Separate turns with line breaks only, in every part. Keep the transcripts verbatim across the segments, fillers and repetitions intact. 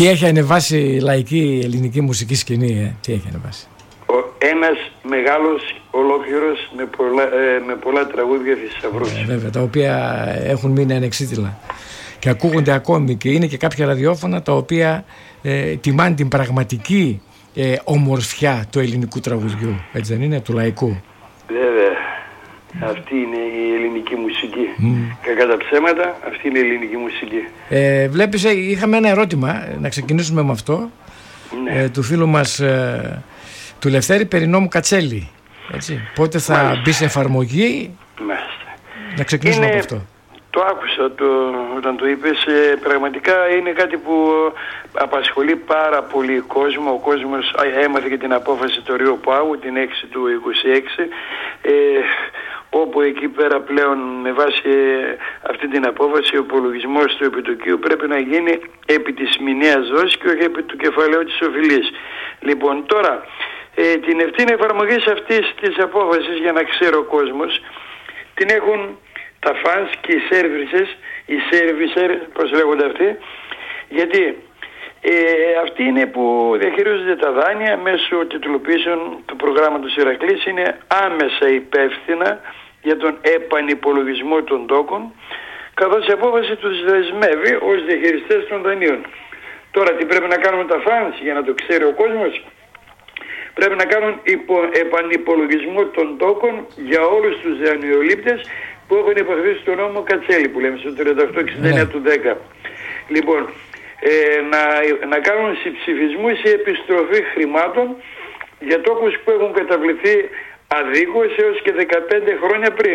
Τι έχει ανεβάσει λαϊκή ελληνική μουσική σκηνή, ε? Τι έχει ανεβάσει?
Ένας μεγάλος ολόκληρος με πολλά, ε, με πολλά τραγούδια θησαυρούς.
Ε, βέβαια, τα οποία έχουν μείνει ανεξίτηλα και ακούγονται ακόμη, και είναι και κάποια ραδιόφωνα τα οποία ε, τιμάνε την πραγματική ε, ομορφιά του ελληνικού τραγουδιού, έτσι δεν είναι, του λαϊκού?
Βέβαια, αυτή είναι η ελληνική μουσική. Mm. Κακά τα ψέματα, αυτή είναι η ελληνική μουσική.
Ε, βλέπεις, είχαμε ένα ερώτημα, να ξεκινήσουμε με αυτό, ναι. ε, του φίλου μας ε, του Λευτέρη Περινόμου Κατσέλη. Έτσι. Πότε θα Μάλιστα. μπει σε εφαρμογή? Μάλιστα. Να ξεκινήσουμε είναι, από αυτό.
Το άκουσα το, όταν το είπες. Ε, πραγματικά είναι κάτι που απασχολεί πάρα πολύ κόσμο. Ο κόσμος έμαθε και την απόφαση του Ρείου Πάγου την έξι του είκοσι έξι, ε, όπου εκεί πέρα πλέον με βάση αυτή την απόφαση ο υπολογισμός του επιτοκίου πρέπει να γίνει επί της μηνιαίας δόσης και όχι επί του κεφαλαίου της οφειλής. Λοιπόν, τώρα ε, την ευθύνη εφαρμογής αυτής της απόφασης, για να ξέρει ο κόσμος, την έχουν τα fans και οι services, οι servicer, πώς λέγονται αυτοί, γιατί ε, αυτοί είναι που διαχειρίζονται τα δάνεια μέσω τιτλοποίησεων του προγράμματος Ηρακλής, είναι άμεσα υπεύθυνα για τον επανυπολογισμό των τόκων, καθώς η απόφαση τους δεσμεύει ως διαχειριστές των δανείων. Τώρα τι πρέπει να κάνουν τα fans, για να το ξέρει ο κόσμος? Πρέπει να κάνουν υπο, επανυπολογισμό των τόκων για όλους τους δανειολήπτες που έχουν υπαχθεί στο νόμο Κατσέλη, που λέμε στο τριάντα οκτώ εξήντα εννέα του δέκα. Λοιπόν, ε, να, να κάνουν συμψηφισμούς ή επιστροφή χρημάτων για τόκους που έχουν καταβληθεί αδίκως έως και δεκαπέντε χρόνια πριν.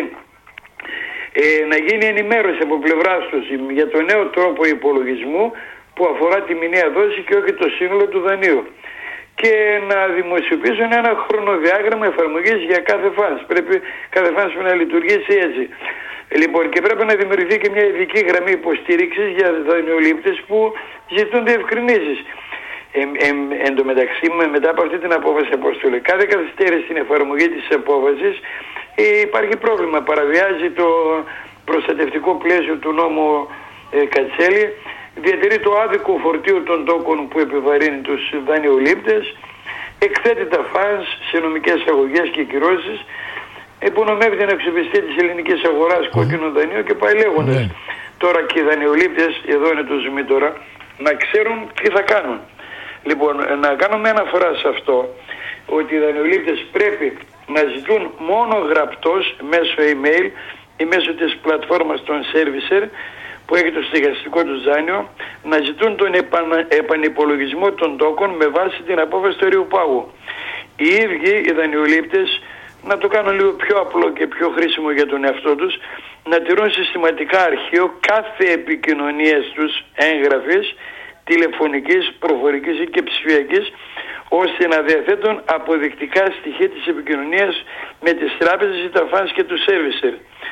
Ε, να γίνει ενημέρωση από πλευράς τους για το νέο τρόπο υπολογισμού που αφορά τη μηνιαία δόση και όχι το σύνολο του δανείου. Και να δημοσιοποιήσουν ένα χρονοδιάγραμμα εφαρμογής για κάθε φάνς. Πρέπει κάθε φάνς να λειτουργήσει έτσι. Λοιπόν, και πρέπει να δημιουργηθεί και μια ειδική γραμμή υποστήριξης για δανειολήπτες που ζητούν διευκρινήσεις. Ε, ε, εν τω μεταξύ, μετά από αυτή την απόφαση, Απόστολε, κάθε καθυστέρηση στην εφαρμογή της απόφασης ε, υπάρχει πρόβλημα. Παραβιάζει το προστατευτικό πλαίσιο του νόμου ε, Κατσέλη, διατηρεί το άδικο φορτίο των τόκων που επιβαρύνει τους δανειολήπτες, εκθέτει τα φανς σε νομικές αγωγές και κυρώσεις, υπονομεύει την αξιοπιστία της ελληνικής αγοράς mm. κόκκινων δανείων και πάει λέγοντας. Mm. Τώρα και οι δανειολήπτες, εδώ είναι το ζουμί τώρα, να ξέρουν τι θα κάνουν. Λοιπόν, να κάνουμε αναφορά σε αυτό, ότι οι δανειολήπτες πρέπει να ζητούν μόνο γραπτός μέσω email ή μέσω της πλατφόρμας των servicer που έχει το στεγαστικό του δάνειο, να ζητούν τον επανα, επανυπολογισμό των τόκων με βάση την απόφαση του Ρείου Πάγου. Οι ίδιοι οι δανειολήπτες να το κάνουν λίγο πιο απλό και πιο χρήσιμο για τον εαυτό τους, να τηρούν συστηματικά αρχείο κάθε επικοινωνίας τους έγγραφης, τηλεφωνικής, προφορικής και ψηφιακής, ώστε να διαθέτουν αποδεικτικά στοιχεία της επικοινωνίας με τις τράπεζες ή τα φανς και του servicer.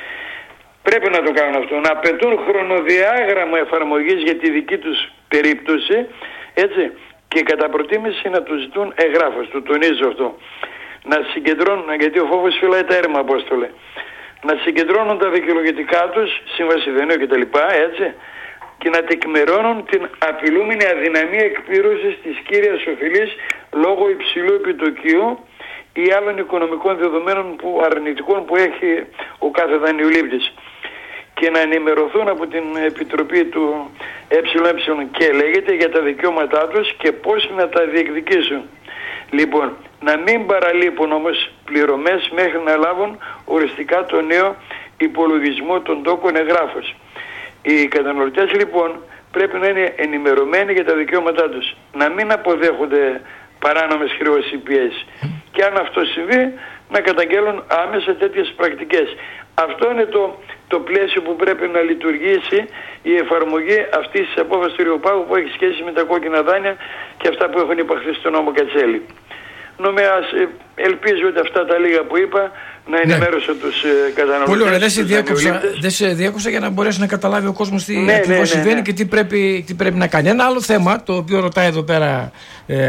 Πρέπει να το κάνουν αυτό, να απαιτούν χρονοδιάγραμμα εφαρμογής για τη δική τους περίπτωση, έτσι, και κατά προτίμηση να του ζητούν εγγράφος, το τονίζω αυτό. Να συγκεντρώνουν, γιατί ο φόβος φυλάει τα έρμα, Απόστολε, να συγκεντρώνουν τα δικαιολογητικά τους, σύμβαση δανείου κτλ, έτσι, και να τεκμερώνουν την απειλούμενη αδυναμία εκπλήρωσης της κύριας οφειλής λόγω υψηλού επιτοκίου ή άλλων οικονομικών δεδομένων που, αρνητικών που έχει ο κάθε δανειολήπτης, και να ενημερωθούν από την Επιτροπή του ΕΕ και λέγεται για τα δικαιώματά τους και πώς να τα διεκδικήσουν. Λοιπόν, να μην παραλείπουν όμως πληρωμές μέχρι να λάβουν οριστικά το νέο υπολογισμό των τόκων εγγράφος. Οι καταναλωτές λοιπόν πρέπει να είναι ενημερωμένοι για τα δικαιώματά τους, να μην αποδέχονται παράνομες χρεώσεις ή πιέσεις, και αν αυτό συμβεί να καταγγέλουν άμεσα τέτοιες πρακτικές. Αυτό είναι το, το πλαίσιο που πρέπει να λειτουργήσει η εφαρμογή αυτής της απόφασης του Ρείου Πάγου που έχει σχέση με τα κόκκινα δάνεια και αυτά που έχουν υπαχθεί στο νόμο Κατσέλη. νομίζω, ελπίζω ότι αυτά τα λίγα που είπα να ενημέρωσαν, ναι, τους ε, καταναλωτές.
Πολύ ωραία, δεν σε, διάκοψα, δεν σε διάκοψα για να μπορέσει να καταλάβει ο κόσμος τι,
ναι,
ακριβώς,
ναι,
συμβαίνει,
ναι, ναι,
και τι πρέπει, τι πρέπει να κάνει. Ένα άλλο θέμα, το οποίο ρωτάει εδώ πέρα ε,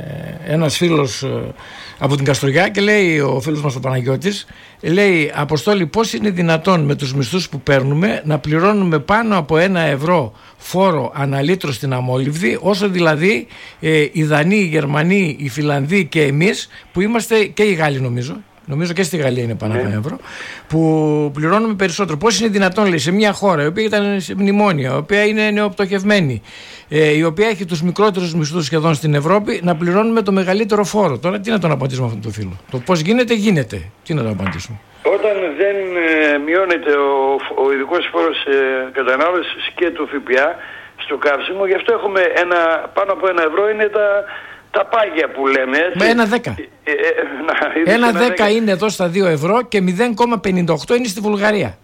ένας φίλος ε, από την Καστοριά, και λέει ο φίλος μας ο Παναγιώτης, λέει: Αποστόλη, πώς είναι δυνατόν με τους μισθούς που παίρνουμε να πληρώνουμε πάνω από ένα ευρώ φόρο αναλύτρο στην αμόλυβδη, όσο δηλαδή ε, οι Δανείοι, οι Γερμανοί, οι Φιλανδοί και εμείς, που είμαστε, και οι Γάλλοι νομίζω, νομίζω και στη Γαλλία είναι πάνω από ένα ευρώ, που πληρώνουμε περισσότερο. Πώς είναι δυνατόν, λέει, σε μια χώρα η οποία ήταν σε μνημόνια, η οποία είναι νεοπτωχευμένη, ε, η οποία έχει τους μικρότερους μισθούς σχεδόν στην Ευρώπη, να πληρώνουμε το μεγαλύτερο φόρο? Τώρα τι να τον απαντήσουμε αυτόν τον φίλο? Το πώς γίνεται, γίνεται. Τι να τον απαντήσουμε?
Όταν δεν ε, μειώνεται ο, ο ειδικός φόρος ε, κατανάλωσης και του ΦΠΑ στο καύσιμο, γι' αυτό έχουμε ένα, πάνω από ένα ευρώ είναι τα, τα πάγια που λέμε. Έτσι.
Με ένα δέκα. Ε, ε, να, ένα δέκα είναι εδώ στα δύο ευρώ και μηδέν κόμμα πενήντα οκτώ είναι στη Βουλγαρία.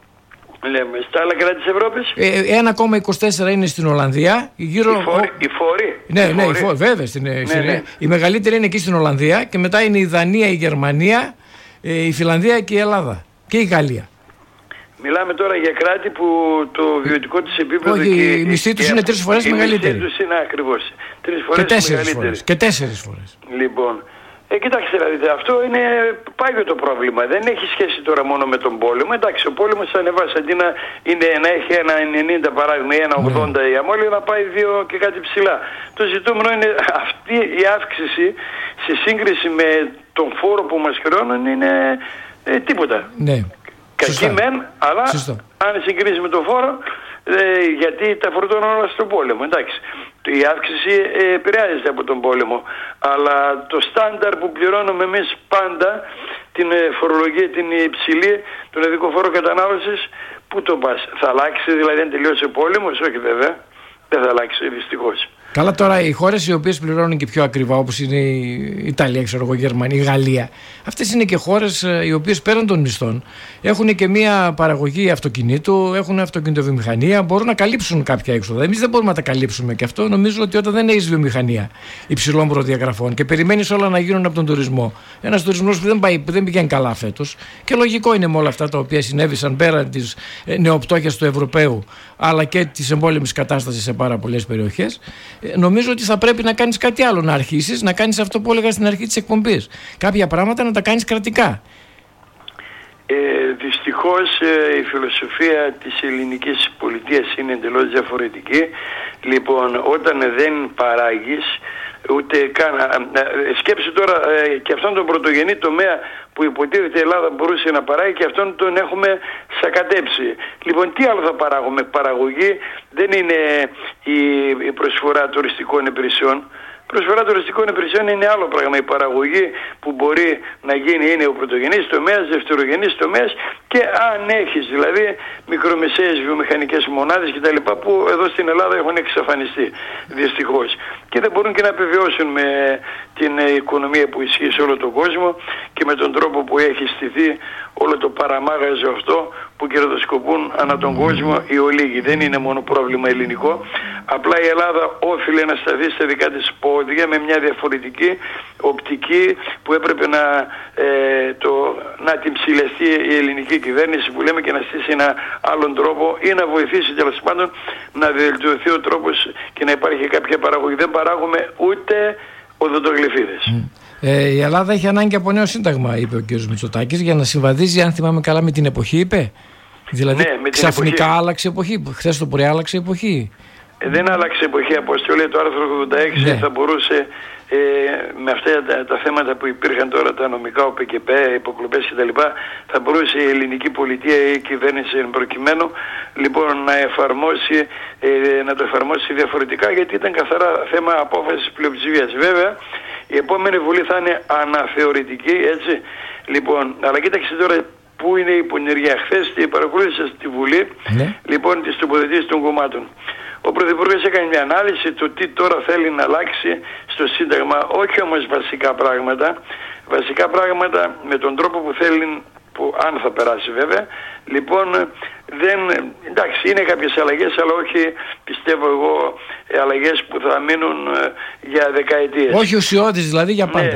Λέμε, στα άλλα κράτη της Ευρώπης.
Ε, ένα κόμμα είκοσι τέσσερα είναι στην Ολλανδία. Γύρω...
Οι φόροι. Οι φόροι.
Ναι,
οι
ναι,
φόροι.
Οι φόροι, βέβαια. Στην,
ναι,
στην,
ναι.
Η μεγαλύτερη είναι εκεί στην Ολλανδία και μετά είναι η Δανία, η Γερμανία, η Φιλανδία και η Ελλάδα και η Γαλλία.
Μιλάμε τώρα για κράτη που το βιωτικό της επίπεδο...
Όχι, και οι μισθοί τους είναι τρεις φορές μεγαλύτεροι.
Οι μισθοί τους είναι ακριβώς. Τρεις φορές
και τέσσερις
μεγαλύτεροι.
Φορές. Και τέσσερις φορές.
Λοιπόν, ε, κοιτάξτε, δηλαδή, αυτό είναι πάγιο το πρόβλημα. Δεν έχει σχέση τώρα μόνο με τον πόλεμο. Εντάξει, ο πόλεμος θα ανεβάσει. Αντί να, είναι, να έχει ένα ενενήντα παράδειγμα ή ένα ογδόντα ναι. η αμόλυα, να πάει δύο και κάτι ψηλά. Το ζητούμενο είναι αυτή η αύξηση σε σύγκριση με τον φόρο που μας χρεώνουν είναι ε, τίποτα.
Ναι.
Κακή μεν, αλλά
Σωστό.
αν συγκρίσει με το φόρο, ε, γιατί τα φορτώνουν όλα στον πόλεμο. Εντάξει, η αύξηση ε, επηρεάζεται από τον πόλεμο, αλλά το στάνταρ που πληρώνουμε εμείς πάντα, την ε, φορολογία, την υψηλή, τον ειδικό φόρο κατανάλωσης, πού το πας? Θα αλλάξει δηλαδή αν τελειώσει ο πόλεμος? Όχι βέβαια, δεν θα αλλάξει δυστυχώς.
Καλά, τώρα οι χώρες οι οποίες πληρώνουν και πιο ακριβά, όπως είναι η Ιταλία, ξέρω εγώ, η Γερμανία, η Γαλλία, αυτές είναι και χώρες οι οποίες πέραν των μισθών έχουν και μια παραγωγή αυτοκινήτου, έχουν αυτοκινητοβιομηχανία, μπορούν να καλύψουν κάποια έξοδα. Εμείς δεν μπορούμε να τα καλύψουμε, και αυτό νομίζω ότι όταν δεν έχεις βιομηχανία υψηλών προδιαγραφών και περιμένεις όλα να γίνουν από τον τουρισμό, ένας τουρισμός που δεν, πάει, που δεν πηγαίνει καλά φέτος, και λογικό είναι με όλα αυτά τα οποία συνέβησαν πέραν της νεοπτώχειας του Ευρωπαίου αλλά και της εμπόλεμης κατάστασης σε πάρα πολλές περιοχές. Νομίζω ότι θα πρέπει να κάνεις κάτι άλλο, να αρχίσεις να κάνεις αυτό που έλεγα στην αρχή της εκπομπής. Κάποια πράγματα να τα κάνεις κρατικά.
Ε, δυστυχώς ε, η φιλοσοφία της ελληνικής πολιτείας είναι εντελώς διαφορετική. Λοιπόν, όταν δεν παράγεις ούτε καν... Σκέψου τώρα ε, και αυτόν τον πρωτογενή τομέα που υποτίθεται η Ελλάδα μπορούσε να παράγει, και αυτόν τον έχουμε σακατέψει. Λοιπόν, τι άλλο θα παράγουμε? Παραγωγή δεν είναι η, η προσφορά τουριστικών υπηρεσιών. Προσφορά τουριστικών υπηρεσιών είναι άλλο πράγμα. Η παραγωγή που μπορεί να γίνει είναι ο πρωτογενής τομέας, δευτερογενής τομέας, και αν έχεις δηλαδή μικρομεσαίες βιομηχανικές μονάδες κτλ. Που εδώ στην Ελλάδα έχουν εξαφανιστεί δυστυχώς και δεν μπορούν και να επιβιώσουν με την οικονομία που ισχύει σε όλο τον κόσμο και με τον τρόπο που έχει στηθεί όλο το παραμάγαζο αυτό που κερδοσκοπούν ανά τον κόσμο οι ολίγοι. Δεν είναι μόνο πρόβλημα ελληνικό. Απλά η Ελλάδα όφιλε να σταθεί στα δικά της πόδια με μια διαφορετική οπτική που έπρεπε να, ε, το, να την ψηλευτεί η ελληνική κυβέρνηση που λέμε, και να στήσει ένα άλλον τρόπο ή να βοηθήσει τέλος πάντων να βελτιωθεί ο τρόπος και να υπάρχει κάποια παραγωγή. Δεν παράγουμε ούτε οδοντογλυφίδες. Mm.
Ε, η Ελλάδα έχει ανάγκη από νέο σύνταγμα, είπε ο κ. Μητσοτάκης, για να συμβαδίζει, αν θυμάμαι καλά, με την εποχή, είπε. Δηλαδή ναι, ξαφνικά εποχή. Άλλαξε εποχή. Χθες το πρωί άλλαξε εποχή.
Ε, δεν άλλαξε εποχή, Αποστολή. Το άρθρο ογδόντα έξι ναι. θα μπορούσε ε, με αυτά τα, τα θέματα που υπήρχαν τώρα, τα νομικά, ο ΠΚΠ, υποκλοπές κτλ., θα μπορούσε η ελληνική πολιτεία ή η κυβέρνηση εν προκειμένου λοιπόν να εφαρμόσει, ε, να το εφαρμόσει διαφορετικά, γιατί ήταν καθαρά θέμα απόφασης πλειοψηφίας. Βέβαια, η επόμενη Βουλή θα είναι αναθεωρητική, έτσι. Λοιπόν, αλλά κοίταξε τώρα πού είναι η πονηριά. Χθες παρακολούθησα στη Βουλή ναι. λοιπόν τις τοποθετήσεις των κομμάτων. Ο Πρωθυπουργός έκανε μια ανάλυση του τι τώρα θέλει να αλλάξει στο Σύνταγμα, όχι όμως βασικά πράγματα, βασικά πράγματα με τον τρόπο που θέλει, που αν θα περάσει βέβαια. Λοιπόν, δεν, εντάξει, είναι κάποιες αλλαγές, αλλά όχι, πιστεύω εγώ, αλλαγές που θα μείνουν για δεκαετίες.
Όχι ουσιώδεις δηλαδή για πάντα.
Ναι.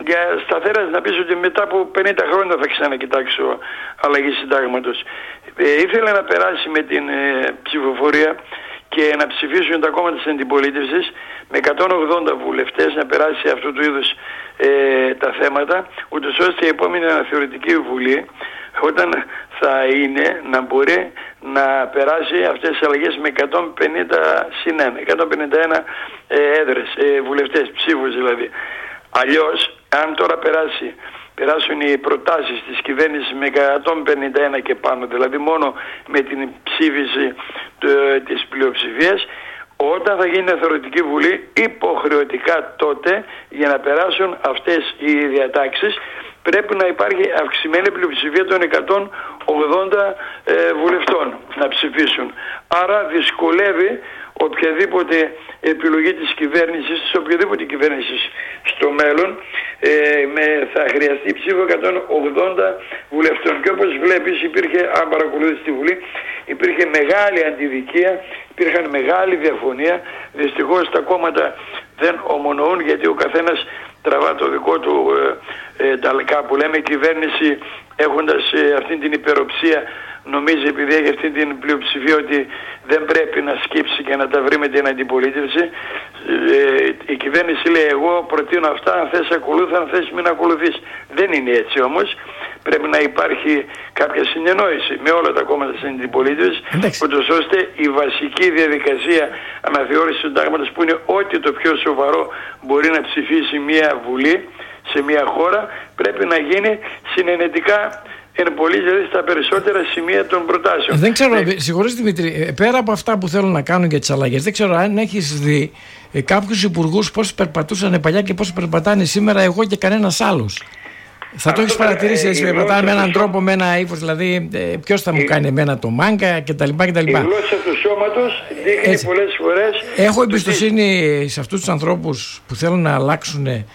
για σταθεράς να πεις ότι μετά από πενήντα χρόνια θα ξανακοιτάξω αλλαγή συντάγματος. Ε, ήθελε να περάσει με την ε, ψηφοφορία και να ψηφίσουν τα κόμματα της αντιπολίτευσης με εκατόν ογδόντα βουλευτές, να περάσει αυτού του είδους ε, τα θέματα, ούτως ώστε η επόμενη αναθεωρητική βουλή, όταν θα είναι, να μπορεί να περάσει αυτές τις αλλαγές με εκατόν πενήντα συν ένα, εκατόν πενήντα ένα ε, έδρες, ε, βουλευτές, ψήφους δηλαδή. Αλλιώς, αν τώρα περάσει, περάσουν οι προτάσεις της κυβέρνησης με εκατόν πενήντα ένα και πάνω, δηλαδή μόνο με την ψήφιση ε, της πλειοψηφίας, όταν θα γίνει η θεωρητική βουλή, υποχρεωτικά τότε, για να περάσουν αυτές οι διατάξεις, πρέπει να υπάρχει αυξημένη πλειοψηφία των εκατόν ογδόντα ε, βουλευτών να ψηφίσουν. Άρα δυσκολεύει οποιαδήποτε επιλογή της κυβέρνησης, της οποιαδήποτε κυβέρνησης στο μέλλον, ε, με, θα χρειαστεί ψήφο εκατόν ογδόντα βουλευτών. Και όπως βλέπεις, υπήρχε, αν παρακολουθείς τη Βουλή, υπήρχε μεγάλη αντιδικία, υπήρχαν μεγάλη διαφωνία. Δυστυχώς τα κόμματα δεν ομονοούν, γιατί ο καθένας τραβά το δικό του ε, ε, ταλικά που λέμε. Η κυβέρνηση, έχοντας ε, αυτή την υπεροψία, νομίζει, επειδή έχει αυτή την πλειοψηφία, ότι δεν πρέπει να σκύψει και να τα βρει με την αντιπολίτευση. Ε, η κυβέρνηση λέει, εγώ προτείνω αυτά, αν θες ακολούθα, αν θες μην ακολουθείς. Δεν είναι έτσι όμως. Πρέπει να υπάρχει κάποια συνεννόηση με όλα τα κόμματα της αντιπολίτευσης, ούτως ώστε η βασική διαδικασία αναθεώρησης του συντάγματος, που είναι ό,τι το πιο σοβαρό μπορεί να ψηφίσει μια βουλή σε μια χώρα, πρέπει να γίνει συνενετικά. Είναι πολύ, δηλαδή, στα περισσότερα σημεία των προτάσεων.
Δεν ξέρω, ναι. Συγχωρείς Δημήτρη, πέρα από αυτά που θέλουν να κάνουν για τις αλλαγές, δεν ξέρω αν έχεις δει ε, κάποιους υπουργούς πώς περπατούσαν παλιά και πώς περπατάνε σήμερα, εγώ και κανένας άλλος. Θα το έχεις παρατηρήσει, έτσι, περπατάνε με έναν τρόπο, με ένα ύφος, δηλαδή ε, ποιος θα μου η... κάνει εμένα το μάγκα κτλ.
Η γλώσσα του σώματος δείχνει έτσι πολλές φορές.
Έχω εμπιστοσύνη τι... σε αυτούς τους ανθρώπους που θέλουν να αλλάξουν ε,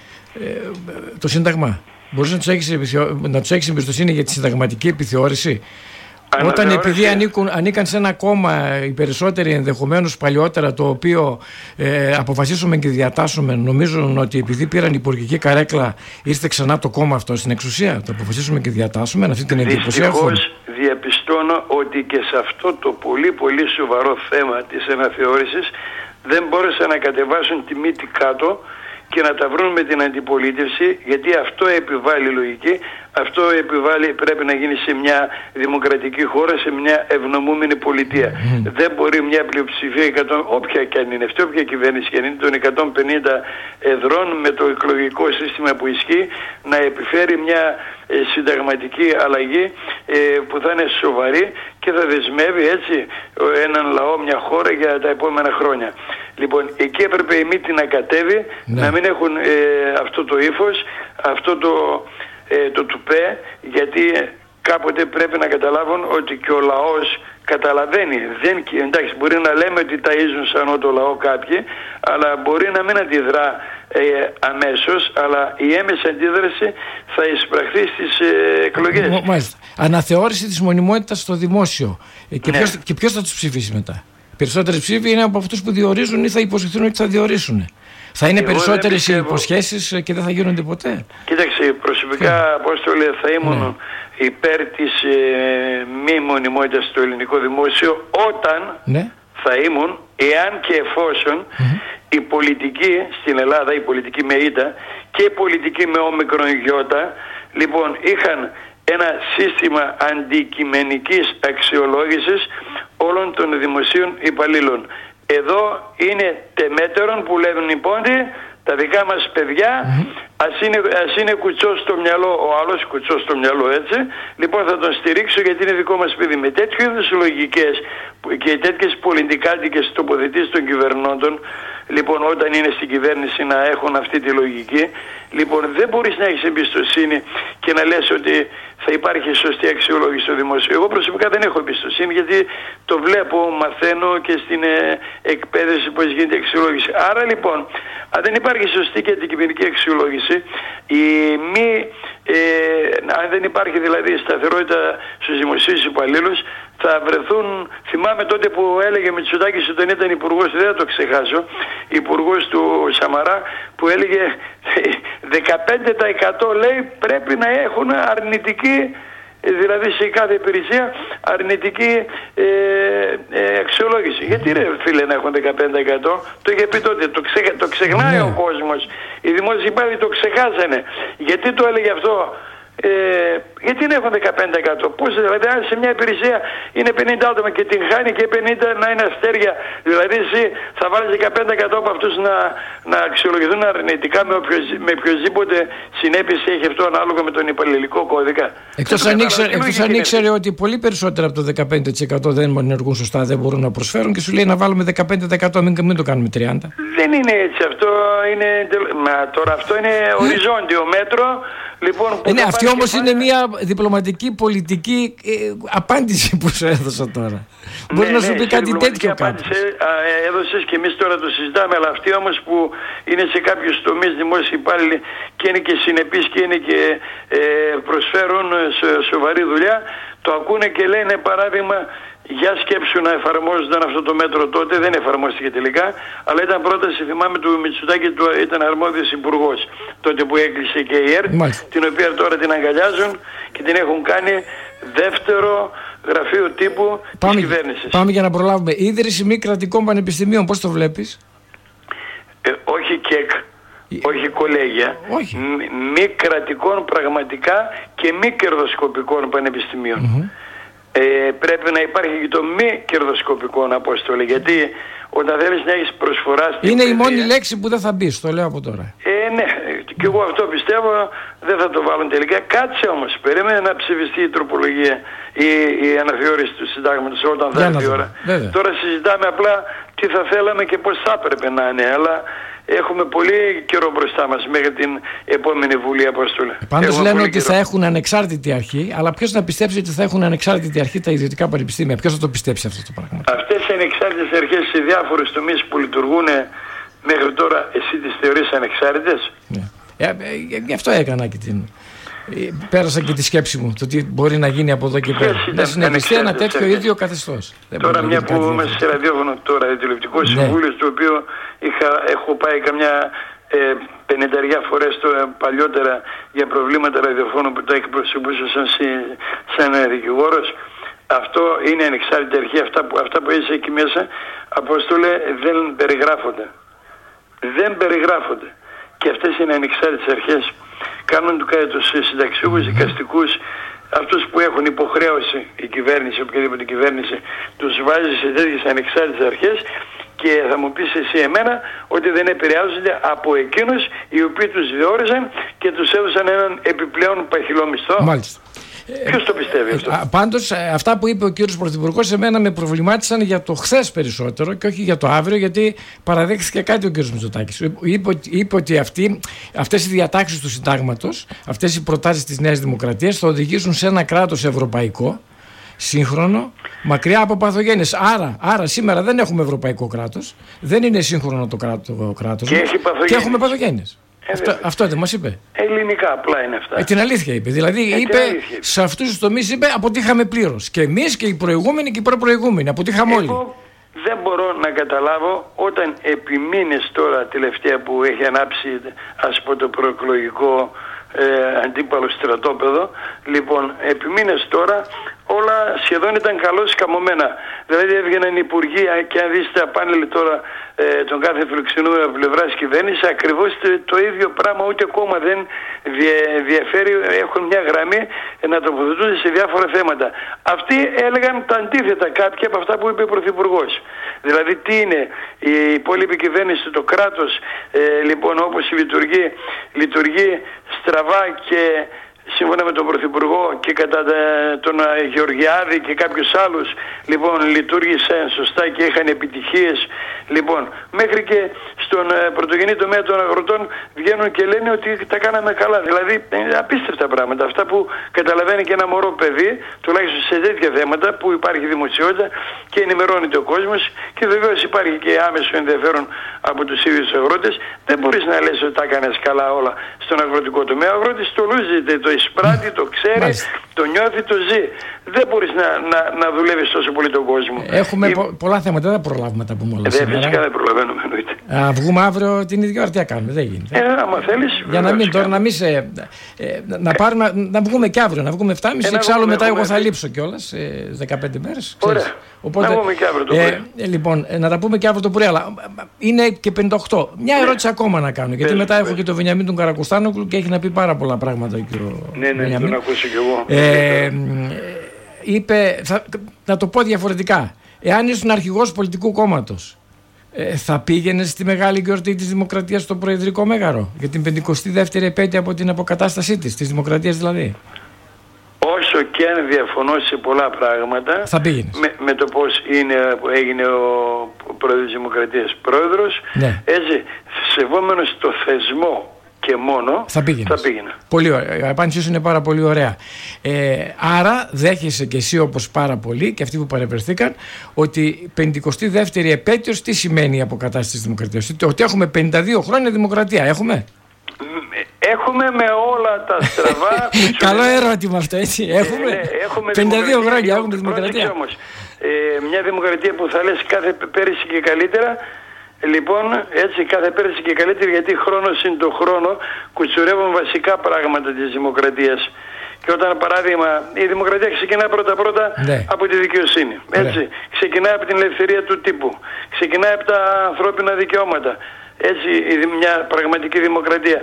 το Σύνταγμα. Μπορείς να τους έχεις, να τους έχεις εμπιστοσύνη για τη συνταγματική επιθεώρηση? Όταν επειδή ανήκουν, ανήκαν σε ένα κόμμα οι περισσότεροι, ενδεχομένως παλιότερα, το οποίο ε, αποφασίσουμε και διατάσσουμε, νομίζουν ότι επειδή πήραν υπουργική καρέκλα ήρθε ξανά το κόμμα αυτό στην εξουσία. Το αποφασίσουμε και διατάσσουμε, αυτή την εντύπωση έχουν.
Δυστυχώς διαπιστώνω ότι και σε αυτό το πολύ πολύ σοβαρό θέμα της αναθεώρησης δεν μπόρεσαν να κατεβάσουν τη μύτη κάτω και να τα βρουν με την αντιπολίτευση, γιατί αυτό επιβάλλει λογική, αυτό επιβάλλει, πρέπει να γίνει σε μια δημοκρατική χώρα, σε μια ευνομούμενη πολιτεία. Mm. Δεν μπορεί μια πλειοψηφία, εκατό, όποια και αν είναι αυτή, όποια κυβέρνηση και αν είναι, των εκατόν πενήντα εδρών, με το εκλογικό σύστημα που ισχύει, να επιφέρει μια ε, συνταγματική αλλαγή ε, που θα είναι σοβαρή και θα δεσμεύει έτσι έναν λαό, μια χώρα για τα επόμενα χρόνια. Λοιπόν, εκεί έπρεπε η μύτη να κατέβει, ναι. να μην έχουν ε, αυτό το ύφος, αυτό το, ε, το τουπέ, γιατί κάποτε πρέπει να καταλάβουν ότι και ο λαός καταλαβαίνει. Δεν, εντάξει, μπορεί να λέμε ότι ταΐζουν σαν το λαό κάποιοι, αλλά μπορεί να μην αντιδρά ε, αμέσως, αλλά η έμεση αντίδραση θα εισπραχθεί στις ε, εκλογές.
Μάλιστα. Αναθεώρηση της μονιμότητας στο δημόσιο. Ε, και, ναι. ποιος, και ποιος θα τους ψηφίσει μετά? Περισσότεροι ψήφοι είναι από αυτούς που διορίζουν ή θα υποσχεθούν ότι θα διορίσουν. Θα είναι περισσότερες οι υποσχέσεις και δεν θα γίνονται ποτέ.
Κοίταξε, προσωπικά, Απόστολε, θα ήμουν ναι. υπέρ της ε, μη μονιμότητας στο ελληνικό δημόσιο, όταν ναι. θα ήμουν, εάν και εφόσον mm-hmm. η πολιτική στην Ελλάδα, η πολιτική με ήττα και η πολιτική με όμικρον γιώτα, λοιπόν, είχαν ένα σύστημα αντικειμενικής αξιολόγησης όλων των δημοσίων υπαλλήλων. Εδώ είναι τεμέτερον που λένε οι πόντοι, τα δικά μας παιδιά, mm-hmm. ας, είναι, ας είναι κουτσό στο μυαλό, ο άλλος κουτσό στο μυαλό, έτσι. Λοιπόν, θα τον στηρίξω γιατί είναι δικό μας παιδί. Με τέτοιου είδους λογικές και τέτοιες πολιτικάντικες τοποθετήσεις των κυβερνώντων, λοιπόν, όταν είναι στην κυβέρνηση να έχουν αυτή τη λογική, λοιπόν, δεν μπορείς να έχεις εμπιστοσύνη και να λες ότι θα υπάρχει σωστή αξιολόγηση στο δημόσιο. Εγώ προσωπικά δεν έχω εμπιστοσύνη, γιατί το βλέπω, μαθαίνω και στην ε, εκπαίδευση πώς γίνεται αξιολόγηση. Άρα λοιπόν, αν δεν υπάρχει σωστή και αντικειμενική αξιολόγηση, η μη, ε, αν δεν υπάρχει δηλαδή σταθερότητα στους δημοσίους υπαλλήλους, θα βρεθούν, θυμάμαι τότε που έλεγε Μητσοτάκης όταν ήταν υπουργός, δεν θα το ξεχάσω, υπουργός του Σαμαρά, που έλεγε δεκαπέντε τοις εκατό λέει πρέπει να έχουν αρνητική, δηλαδή σε κάθε υπηρεσία αρνητική ε, ε, αξιολόγηση. Γιατί ρε φίλε να έχουν δεκαπέντε τοις εκατό, το είχε πει τότε, το, ξε, το ξεχνάει ο κόσμος, οι δημόσιοι υπάλληλοι το ξεχάσανε. Γιατί το έλεγε αυτό? Ε, γιατί να έχουν δεκαπέντε τοις εκατό? Πώς δηλαδή, αν σε μια υπηρεσία είναι πενήντα άτομα και την χάνει και πενήντα να είναι αστέρια, δηλαδή εσύ θα βάλεις δεκαπέντε τοις εκατό από αυτούς να, να αξιολογηθούν αρνητικά με, οποιος, με οποιοσδήποτε συνέπειες έχει αυτό ανάλογα με τον υπαλληλικό κώδικα?
Εκτός αν, ήξερε, εκτός αν ήξερε ότι πολύ περισσότερα από το δεκαπέντε τοις εκατό δεν ενεργούν σωστά, δεν μπορούν να προσφέρουν και σου λέει να βάλουμε δεκαπέντε τοις εκατό, μην, μην το κάνουμε τριάντα τοις εκατό.
Δεν είναι έτσι, αυτό είναι, μα τώρα αυτό είναι οριζόντιο μέτρο. Λοιπόν,
είναι, αυτή όμως είναι μια διπλωματική πολιτική ε, απάντηση που σου έδωσα τώρα. Ναι, μπορεί να σου ναι, πει κάτι τέτοιο κάτι.
Έδωσες και εμείς τώρα το συζητάμε, αλλά αυτοί όμως που είναι σε κάποιους τομείς δημόσιοι υπάλληλοι και είναι και συνεπείς και είναι και ε, προσφέρουν σοβαρή δουλειά, το ακούνε και λένε παράδειγμα, για σκέψου να εφαρμόζονταν αυτό το μέτρο τότε, δεν εφαρμόστηκε τελικά, αλλά ήταν πρόταση, θυμάμαι, του Μητσοτάκη, του, ήταν αρμόδιος υπουργός τότε που έκλεισε και η ΕΡΤ, την οποία τώρα την αγκαλιάζουν και την έχουν κάνει δεύτερο γραφείο τύπου
πάμε,
της κυβέρνησης.
Πάμε για να προλάβουμε. Ίδρυση μη κρατικών πανεπιστημίων, πώς το βλέπεις?
Ε, όχι ΚΕΚ, όχι κολέγια,
όχι.
Μη, μη κρατικών πραγματικά και μη κερδοσκοπικών πανεπιστημίων. Mm-hmm. Ε, πρέπει να υπάρχει και το μη κερδοσκοπικό, Απόστολε, γιατί όταν θέλεις να έχεις προσφορά στην
είναι
παιδεία,
η μόνη λέξη που δεν θα μπει, το λέω από τώρα.
Ε, ναι, και εγώ αυτό πιστεύω, δεν θα το βάλουν τελικά. Κάτσε όμως, περίμενε να ψηφιστεί η τροπολογία, η, η αναθεώρηση του συντάγματος όταν θα έρθει η ώρα. Τώρα συζητάμε απλά τι θα θέλαμε και πώς θα έπρεπε να είναι, αλλά έχουμε πολύ καιρό μπροστά μας μέχρι την επόμενη Βουλή, Απόστολε.
Πάντως λένε ότι καιρό. Θα έχουν ανεξάρτητη αρχή, αλλά ποιος να πιστέψει ότι θα έχουν ανεξάρτητη αρχή τα ιδιωτικά πανεπιστήμια? Ποιος θα το πιστέψει αυτό το πράγμα?
Αυτές οι ανεξάρτητες αρχές σε διάφορους τομείς που λειτουργούν μέχρι τώρα, εσύ τις θεωρείς ανεξάρτητες?
Ναι. Ε, ε, γι' αυτό έκανα και την... Πέρασα και τη σκέψη μου, το τι μπορεί να γίνει από εδώ και πέρα. Να συνεχιστεί ένα τέτοιο ίδιο καθεστώς.
Τώρα, μια που είμαστε σε ραδιόφωνο, τώρα, τηλεοπτικό ναι. συμβούλιο, στο οποίο είχα, έχω πάει καμιά ε, πενηνταριά φορές τώρα, παλιότερα για προβλήματα ραδιοφώνου που τα εκπροσωπούσα σαν, σαν δικηγόρος. Αυτό είναι ανεξάρτητη αρχή. Αυτά που, αυτά που είσαι εκεί μέσα, Απόστολε, δεν περιγράφονται. Δεν περιγράφονται. Και αυτές είναι ανεξάρτητες αρχές. Κάνουν τους συνταξιούχους, δικαστικούς, αυτούς που έχουν υποχρέωση η κυβέρνηση, οποιαδήποτε κυβέρνηση, τους βάζει σε τέτοιες ανεξάρτητες αρχές και θα μου πεις εσύ εμένα ότι δεν επηρεάζονται από εκείνους οι οποίοι τους διόριζαν και τους έδωσαν έναν επιπλέον παχυλό μισθό.
Μάλιστα.
Ποιος το πιστεύει αυτό?
Ε, πάντως αυτά που είπε ο κύριος Πρωθυπουργός εμένα με προβλημάτισαν για το χθες περισσότερο και όχι για το αύριο, γιατί παραδέχθηκε κάτι ο κύριος Μητσοτάκης. Είπε, είπε ότι αυτοί, αυτές οι διατάξεις του συντάγματος, αυτές οι προτάσεις της Νέας Δημοκρατίας θα οδηγήσουν σε ένα κράτος ευρωπαϊκό, σύγχρονο, μακριά από παθογένειες. Άρα, άρα σήμερα δεν έχουμε ευρωπαϊκό κράτος, δεν είναι σύγχρονο το κράτος
και,
και έχουμε παθογένειες. Ε, αυτό, αυτό δεν μας είπε?
Ελληνικά απλά είναι αυτά.
Ε, την αλήθεια είπε. Δηλαδή ε, είπε σε αυτούς τους τομείς, είπε, αποτύχαμε πλήρως. Και εμείς και οι προηγούμενοι και οι προπροηγούμενοι. Αποτύχαμε όλοι.
Εγώ δεν μπορώ να καταλάβω όταν επιμείνες τώρα τελευταία που έχει ανάψει, ας πω, το προεκλογικό ε, αντίπαλο στρατόπεδο. Λοιπόν, επιμείνες τώρα, όλα σχεδόν ήταν καλώς καμωμένα. Δηλαδή έβγαιναν οι υπουργοί και αν δεις τα πάνελ τώρα ε, τον κάθε φιλοξενούμενο από πλευράς κυβέρνηση, ακριβώς το, το ίδιο πράγμα, ούτε κόμμα δεν διε, διαφέρει, έχουν μια γραμμή ε, να τοποθετούνται σε διάφορα θέματα. Αυτοί έλεγαν τα αντίθετα κάποια από αυτά που είπε ο Πρωθυπουργός. Δηλαδή τι είναι η υπόλοιπη κυβέρνηση, το κράτος ε, λοιπόν όπως λειτουργεί, λειτουργεί στραβά και σύμφωνα με τον Πρωθυπουργό και κατά τον Γεωργιάδη και κάποιους άλλους, λοιπόν, λειτουργήσαν σωστά και είχαν επιτυχίες. Λοιπόν, μέχρι και στον πρωτογενή τομέα των αγροτών βγαίνουν και λένε ότι τα κάναμε καλά. Δηλαδή, είναι απίστευτα πράγματα. Αυτά που καταλαβαίνει και ένα μωρό παιδί, τουλάχιστον σε τέτοια θέματα που υπάρχει δημοσιότητα και ενημερώνεται ο κόσμος και βεβαίως υπάρχει και άμεσο ενδιαφέρον από τους ίδιους αγρότες. Δεν μπορείς να λες ότι τα έκανες καλά όλα στον αγροτικό τομέα. Ο αγρότης το λούζεται, το εισπράττει, το ξέρει. Μάλιστα. Το νιώθει, το ζει. Δεν μπορείς να, να, να δουλεύεις τόσο πολύ τον κόσμο.
Έχουμε
Η...
πο, πολλά θέματα, δεν θα προλάβουμε τα πούμε όλα.
Δεν φυσικά δεν προλαβαίνουμε, εννοείται.
Α, βγούμε αύριο την ίδια ώρα, τι θα κάνουμε, δεν γίνεται.
Ε, άμα θέλεις.
Για να μην τώρα να μην σε. Ε, να, πάρουμε, να βγούμε και αύριο, να βγούμε εφτά και μισή. Εξάλλου μετά εγώ θα λείψω κιόλας ε, δεκαπέντε μέρες.
Ωραία. Οπότε, να βγούμε και αύριο το πρωί.
Ε, ε, λοιπόν, ε, να τα πούμε και αύριο το πρωί, αλλά είναι και πενήντα οκτώ. Μια ναι. ερώτηση ακόμα να κάνω. Γιατί πες, μετά πες. έχω και τον Βενιαμίν τον Καρακουστάνογλου και έχει να πει πάρα πολλά πράγματα ο κύριο
Ναι, ναι, Βενιαμίν. Τον ακούσω κι εγώ.
Ε, είπε, θα, να το πω διαφορετικά. Εάν ήσουν αρχηγός πολιτικού κόμματος, ε, θα πήγαινε στη μεγάλη γιορτή της Δημοκρατίας στο Προεδρικό Μέγαρο για την πενηκοστή δεύτερη επέτειο από την αποκατάστασή της, της Δημοκρατίας δηλαδή?
Όσο και αν διαφωνώ σε πολλά πράγματα,
θα πήγαινες.
Με, με το πώς είναι, έγινε ο Πρόεδρος της Δημοκρατίας πρόεδρος,
ναι.
έτσι, σεβόμενος το θεσμό και μόνο,
θα πήγαινα. Πολύ ωραία. Η απάντησή σου είναι πάρα πολύ ωραία. Ε, άρα δέχεσαι και εσύ, όπως πάρα πολλοί και αυτοί που παρευρεθήκαν, ότι πενηκοστή δεύτερη επέτειος τι σημαίνει η αποκατάσταση της Δημοκρατίας? Ότι έχουμε πενήντα δύο χρόνια δημοκρατία. Έχουμε?
Έχουμε με όλα τα στραβά.
Καλό ερώτημα αυτό, έτσι. Έχουμε, ε, ναι, έχουμε πενήντα δύο χρόνια έχουμε δημοκρατία.
Όμως, ε, μια δημοκρατία που θα λες κάθε πέρυσι και καλύτερα. Λοιπόν, έτσι κάθε πέρυσι και καλύτερη, γιατί χρόνο συν το χρόνο κουτσουρεύουν βασικά πράγματα της δημοκρατίας. Και όταν, παράδειγμα, η δημοκρατία ξεκινάει πρώτα-πρώτα
ναι.
από τη δικαιοσύνη. Έτσι. Ναι. Ξεκινάει από την ελευθερία του τύπου. Ξεκινάει από τα ανθρώπινα δικαιώματα. Έτσι, μια πραγματική δημοκρατία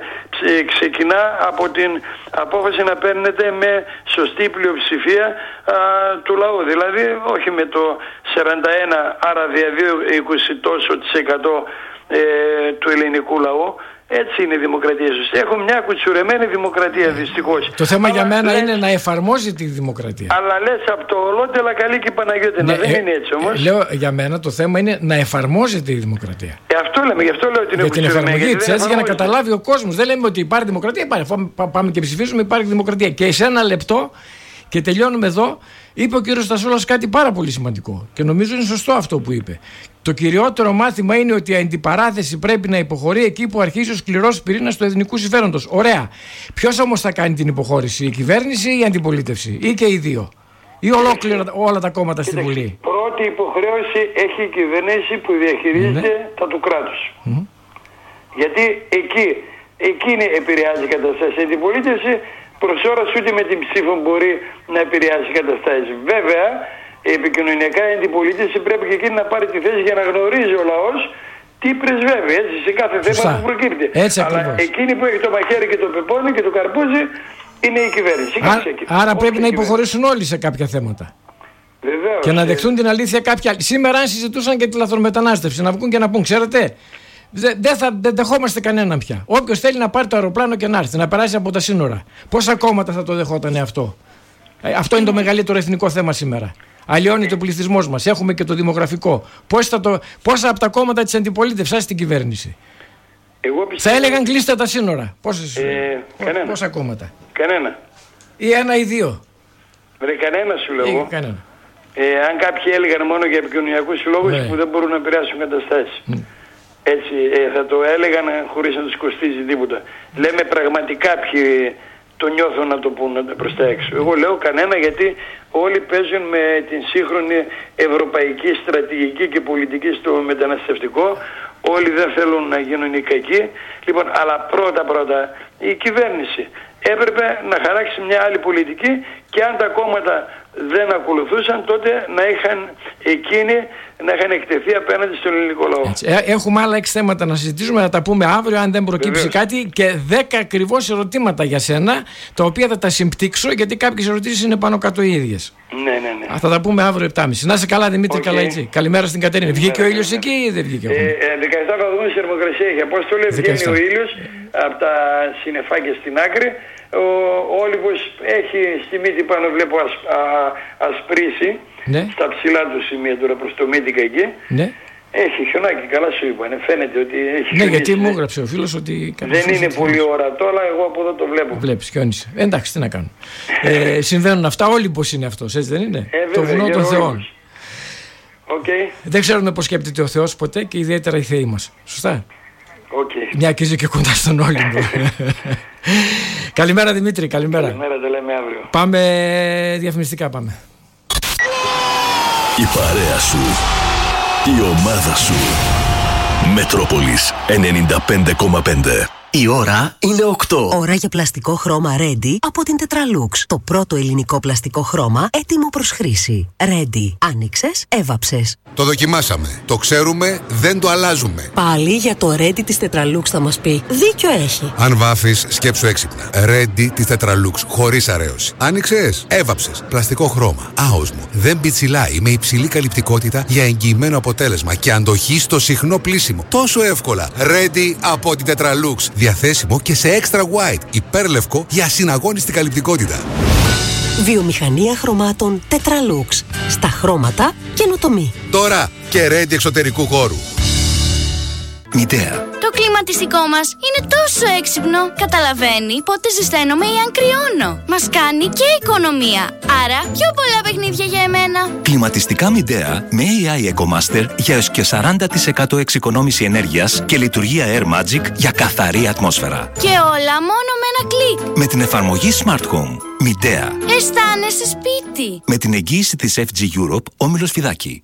ξεκινά από την απόφαση να παίρνεται με σωστή πλειοψηφία α, του λαού. Δηλαδή όχι με το σαράντα ένα, άρα δια δύο είκοσι τόσο της εκατό ε, του ελληνικού λαού. Έτσι είναι η δημοκρατία σωστή. Έχουμε μια κουτσουρεμένη δημοκρατία δυστυχώς.
Το θέμα
αλλά
για μένα
λες,
είναι να εφαρμόζει τη δημοκρατία.
Αλλά λες από το ολότελα καλή και Παναγιώτη. Ναι, δεν ε, είναι έτσι όμως.
Λέω για μένα το θέμα είναι να εφαρμόζεται η δημοκρατία.
Ε, αυτό λέμε, γι' αυτό λέω ότι είναι
για την εφαρμογή της, έτσι, για να καταλάβει ο κόσμος. Δεν λέμε ότι υπάρχει δημοκρατία. Υπάρχει. Πάμε και ψηφίζουμε, υπάρχει δημοκρατία. Και σε ένα λεπτό, και τελειώνουμε εδώ, είπε ο κύριος Στασούλας κάτι πάρα πολύ σημαντικό. Και νομίζω είναι σωστό αυτό που είπε. Το κυριότερο μάθημα είναι ότι η αντιπαράθεση πρέπει να υποχωρεί εκεί που αρχίζει ο σκληρός πυρήνας του εθνικού συμφέροντος. Ωραία. Ποιος όμως θα κάνει την υποχώρηση, η κυβέρνηση ή η αντιπολίτευση, ή και οι δύο, ή ολόκληρα όλα τα κόμματα στην Βουλή?
Πρώτη υποχρέωση έχει η κυβέρνηση που διαχειρίζεται ναι. τα του κράτους. Mm. Γιατί εκεί, εκείνη επηρεάζει η κατάσταση. Η αντιπολίτευση προς ώρας ούτε με την ψήφο μπορεί να επηρεάσει καταστάσεις. Βέβαια, επικοινωνιακά η αντιπολίτευση πρέπει και εκείνη να πάρει τη θέση για να γνωρίζει ο λαός τι πρεσβεύει, έτσι, σε κάθε θέμα Φωστά. που προκύπτει.
Έτσι
Αλλά
ακριβώς.
εκείνη που έχει το μαχαίρι και το πεπόνι και το καρπούζι είναι η κυβέρνηση.
Άρα, άρα πρέπει να υποχωρήσουν όλοι σε κάποια θέματα.
Βεβαίως.
Και να δεχτούν την αλήθεια κάποια. Σήμερα, αν συζητούσαν και τη λαθρομετανάστευση, να βγουν και να πούν, ξέρετε, δεν θα δεν δεχόμαστε κανέναν πια. Όποιος θέλει να πάρει το αεροπλάνο και να έρθει, να περάσει από τα σύνορα. Πόσα κόμματα θα το δεχόταν αυτό? Ε, αυτό είναι το μεγαλύτερο εθνικό θέμα σήμερα. Αλλοιώνει ο πληθυσμός μας. Έχουμε και το δημογραφικό. Πώς θα το, πόσα από τα κόμματα της αντιπολίτευσης στην κυβέρνηση?
Εγώ πιστεύω...
Θα έλεγαν κλείστε τα σύνορα. Πόσες,
ε,
πό, πόσα κόμματα?
Κανένα.
Ή ένα ή δύο.
Βρε, κανένα σου λέω.
Κανένα.
Ε, αν κάποιοι έλεγαν μόνο για επικοινωνιακούς λόγους ναι. που δεν μπορούν να επηρεάσουν καταστάσεις. Mm. Έτσι, ε, θα το έλεγαν χωρίς να τους κοστίζει τίποτα. Λέμε πραγματικά ποιοι το νιώθουν να το πούν προς τα έξω. Εγώ λέω κανένα, γιατί όλοι παίζουν με την σύγχρονη ευρωπαϊκή στρατηγική και πολιτική στο μεταναστευτικό. Όλοι δεν θέλουν να γίνουν οι κακοί. Λοιπόν, αλλά πρώτα πρώτα η κυβέρνηση έπρεπε να χαράξει μια άλλη πολιτική, και αν τα κόμματα δεν ακολουθούσαν, τότε να είχαν εκείνοι να είχαν εκτεθεί απέναντι στον ελληνικό λαό.
Έτσι. Έχουμε άλλα έξι θέματα να συζητήσουμε, να τα πούμε αύριο αν δεν προκύψει Βεβαίως. κάτι, και δέκα ακριβώς ερωτήματα για σένα, τα οποία θα τα συμπτύξω, γιατί κάποιες ερωτήσεις είναι πάνω κάτω οι ίδιες.
Ναι, ναι, ναι.
Θα τα πούμε αύριο επτά και μισή. Να είσαι καλά, Δημήτρη, okay. καλά έτσι. Καλημέρα στην Κατερίνα. Βγήκε ο ήλιος εκεί ή δεν βγήκε?
Ε, ε, δεκαεπτά βαθμούς θερμοκρασία έχει. Απόστολε, βγαίνει ο ήλιος από τα συννεφάκια στην άκρη. Ο, ο Όλυμπος έχει στη μύτη πάνω, βλέπω ασ, α, ασπρίσει, ναι. στα ψηλά του σημεία τώρα προς το μύτικα εκεί.
Ναι.
Έχει χιονάκι, καλά σου είπα. Φαίνεται ότι έχει.
Ναι, γιατί μου έγραψε ο φίλος ότι.
Δεν είναι πολύ ορατό, αλλά εγώ από εδώ το βλέπω.
Βλέπεις, χιόνισε. Εντάξει, τι να κάνω. ε, συμβαίνουν αυτά, Όλυμπος είναι αυτός, έτσι δεν είναι?
Ε, βέβαια,
το βουνό των θεών.
Okay.
Δεν ξέρουμε πώς σκέπτεται ο Θεός ποτέ, και ιδιαίτερα οι θεοί μας. Σωστά.
Okay.
Μια και ζει και κοντά στον Όλυμπο. Καλημέρα Δημήτρη, καλημέρα.
Καλημέρα, το λέμε αύριο.
Πάμε διαφημιστικά, πάμε.
Η παρέα σου, η ομάδα σου. Μετρόπολης ενενήντα πέντε κόμμα πέντε.
Η ώρα είναι οκτώ.
Ώρα για πλαστικό χρώμα Ready από την Tetralux. Το πρώτο ελληνικό πλαστικό χρώμα έτοιμο προς χρήση. Ready. Άνοιξες, έβαψες.
Το δοκιμάσαμε. Το ξέρουμε, δεν το αλλάζουμε.
Πάλι για το Ready της Tetralux θα μας πει. Δίκιο έχει.
Αν βάφεις, σκέψου έξυπνα. Ready της Tetralux, χωρίς αρέωση. Άνοιξες, έβαψες. Πλαστικό χρώμα. Άοσμο. Δεν πιτσιλάει, με υψηλή καλυπτικότητα για εγγυημένο αποτέλεσμα και αντοχή στο συχνό πλύσιμο. Τόσο εύκολα. Ready από την Tetralux. Διαθέσιμο και σε extra white, υπέρλευκο για ασυναγώνιστη καλυπτικότητα.
Βιομηχανία χρωμάτων Tetralux. Στα χρώματα καινοτομή.
Τώρα και Ready εξωτερικού χώρου.
Μητέα.
Το κλιματιστικό μας είναι τόσο έξυπνο. Καταλαβαίνει πότε ζεσταίνομαι ή αν κρυώνω. Μας κάνει και οικονομία. Άρα πιο πολλά παιχνίδια για εμένα.
Κλιματιστικά Μητέα με έι άι EcoMaster για έως και σαράντα τοις εκατό εξοικονόμηση ενέργειας και λειτουργία Air Magic για καθαρή ατμόσφαιρα.
Και όλα μόνο με ένα κλικ.
Με την εφαρμογή Smart Home. Μητέα.
Αισθάνεσαι σπίτι.
Με την εγγύηση της εφ τζι Europe, Όμιλος Φιδάκη.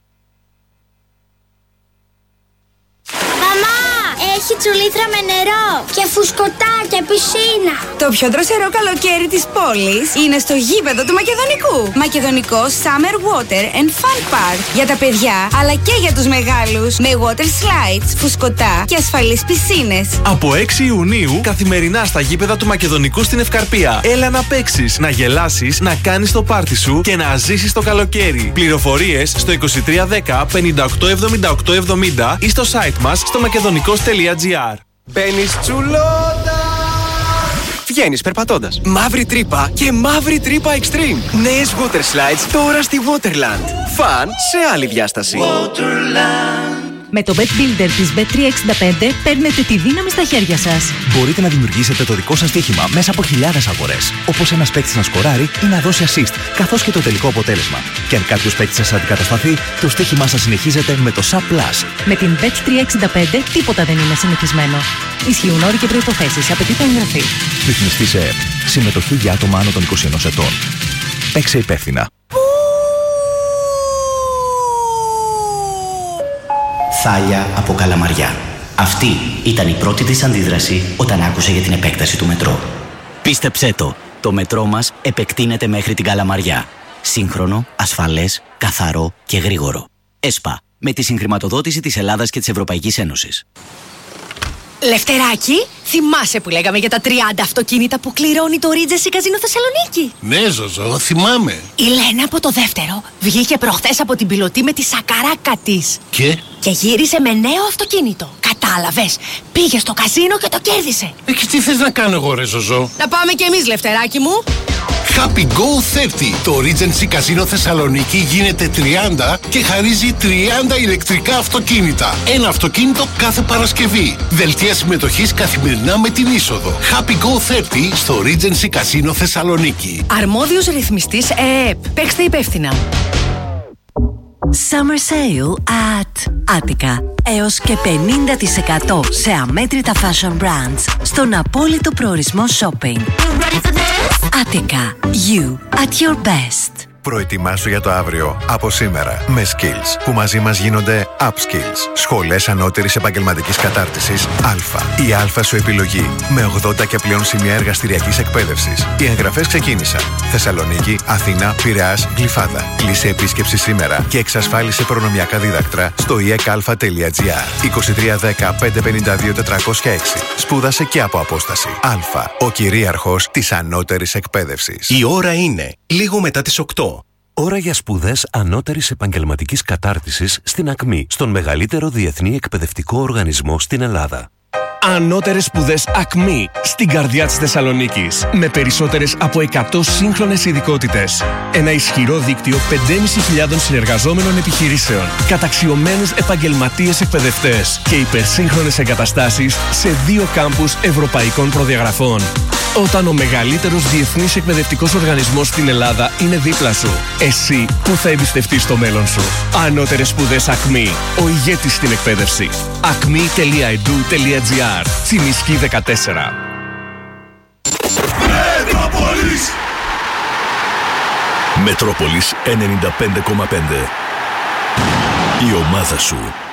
Έχει τσουλήθρα με νερό και φουσκωτά και πισίνα.
Το πιο δροσερό καλοκαίρι της πόλης είναι στο γήπεδο του Μακεδονικού. Μακεδονικό Summer Water and Fun Park. Για τα παιδιά αλλά και για τους μεγάλους. Με water slides, φουσκωτά και ασφαλείς πισίνες.
Από έξι Ιουνίου καθημερινά στα γήπεδα του Μακεδονικού στην Ευκαρπία. Έλα να παίξεις, να γελάσεις, να κάνεις το πάρτι σου και να ζήσεις το καλοκαίρι. Πληροφορίες στο είκοσι τρία δέκα πενήντα οκτώ εβδομήντα οκτώ εβδομήντα ή στο site μας στο μακεδονικός τελεία τζι άρ.
Μπαίνεις τσουλόντα. Βγαίνεις περπατώντας. Μαύρη τρύπα και μαύρη τρύπα Extreme. Νέες water slides τώρα στη Waterland. Φαν σε άλλη διάσταση.
Waterland. Με το Bet Builder της μπετ τριακόσια εξήντα πέντε παίρνετε τη δύναμη στα χέρια σας.
Μπορείτε να δημιουργήσετε το δικό σας στοίχημα μέσα από χιλιάδες αγορές. Όπως ένας παίκτης να σκοράρει ή να δώσει assist, καθώς και το τελικό αποτέλεσμα. Και αν κάποιος παίκτης σας αντικατασταθεί, το στοίχημά σας συνεχίζεται με το Sub Plus.
Με την μπετ τριακόσια εξήντα πέντε τίποτα δεν είναι συνηθισμένο. Ισχύουν όροι και προϋποθέσεις. Απαιτείται εγγραφή.
Ρυθμιστή σε ΕΕΠ. Συμμετοχή για άτομα άνω των είκοσι ενός ετών. Παίξε υπεύθυνα.
Θάλια από Καλαμαριά. Αυτή ήταν η πρώτη της αντίδραση όταν άκουσε για την επέκταση του μετρό. Πίστεψέ το, το μετρό μας επεκτείνεται μέχρι την Καλαμαριά. Σύγχρονο, ασφαλές, καθαρό και γρήγορο. ΕΣΠΑ, με τη συγχρηματοδότηση της Ελλάδας και της Ευρωπαϊκής Ένωσης.
Λευτεράκι, θυμάσαι που λέγαμε για τα τριάντα αυτοκίνητα που κληρώνει το Regency Casino Θεσσαλονίκη?
Ναι, Ζωζό, θυμάμαι.
Η Λένα από το δεύτερο βγήκε προχθές από την πιλωτή με τη σακαράκα της.
Και?
Και γύρισε με νέο αυτοκίνητο. Κατάλαβες, πήγε στο καζίνο και το κέρδισε.
Ε, και τι θες να κάνω εγώ, ρε Ζωζό?
Να πάμε κι εμείς, Λευτεράκι μου.
Happy Go τριάντα. Το Regency Casino Θεσσαλονίκη γίνεται τριάντα και χαρίζει τριάντα ηλεκτρικά αυτοκίνητα. Ένα αυτοκίνητο κάθε Παρασκευή. Δελτία συμμετοχής καθημερινά με την είσοδο. Happy Go τριάντα στο Regency Casino Θεσσαλονίκη.
Αρμόδιος ρυθμιστής ΕΕΠ. Παίξτε υπεύθυνα.
Summer Sale at Attica. Έως και πενήντα τοις εκατό σε αμέτρητα fashion brands στον απόλυτο προορισμό shopping. Attica. You at your best.
Προετοιμάσου για το αύριο από σήμερα με Skills, που μαζί μας γίνονται Upskills, σχολές ανώτερης επαγγελματικής κατάρτισης Α. Η Α σου επιλογή με ογδόντα και πλέον σημεία εργαστηριακής εκπαίδευσης. Οι εγγραφές ξεκίνησαν. Θεσσαλονίκη, Αθήνα, Πειραιάς, Γλυφάδα. Κλείσε επίσκεψη σήμερα και εξασφάλισε προνομιακά δίδακτρα στο ι εκ α τελεία τζι άρ. είκοσι τρία δέκα πεντακόσια πενήντα δύο τετρακόσια έξι. Σπούδασε και από απόσταση. Α. Ο κυρίαρχος της ανώτερης εκπαίδευσης.
Η ώρα είναι λίγο μετά τις οκτώ.
Ώρα για σπουδές ανώτερης επαγγελματικής κατάρτισης στην ΑΚΜΗ, στον μεγαλύτερο διεθνή εκπαιδευτικό οργανισμό στην Ελλάδα.
Ανώτερες σπουδές Ακμή στην καρδιά της Θεσσαλονίκης. Με περισσότερες από εκατό σύγχρονες ειδικότητες. Ένα ισχυρό δίκτυο πέντε χιλιάδες πεντακόσιων συνεργαζόμενων επιχειρήσεων. Καταξιωμένους επαγγελματίες εκπαιδευτές. Και υπερσύγχρονες εγκαταστάσεις σε δύο κάμπους ευρωπαϊκών προδιαγραφών. Όταν ο μεγαλύτερος διεθνής εκπαιδευτικός οργανισμός στην Ελλάδα είναι δίπλα σου, εσύ που θα εμπιστευτείς το μέλλον σου. Ανώτερες σπουδές Ακμή. Ο ηγέτης στην εκπαίδευση. ακμή τελεία ι ντι ου τελεία τζι άρ. Τσιμισκή δεκατέσσερα.
Μετρόπολης. Μετρόπολης ενενήντα πέντε κόμμα πέντε. Η ομάδα σου.